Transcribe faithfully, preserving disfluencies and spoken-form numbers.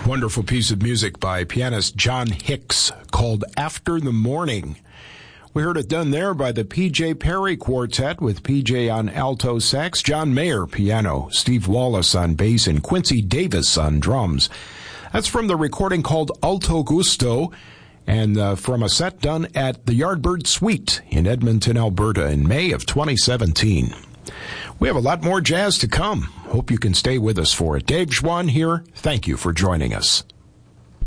Wonderful piece of music by pianist John Hicks called After the Morning. We heard it done there by the P J Perry Quartet with P J on alto sax, John Mayer piano, Steve Wallace on bass, and Quincy Davis on drums. That's from the recording called Alto Gusto, and uh, from a set done at the Yardbird Suite in Edmonton, Alberta in May of twenty seventeen. We have a lot more jazz to come. Hope you can stay with us for it. Dave Schwann here. Thank you for joining us.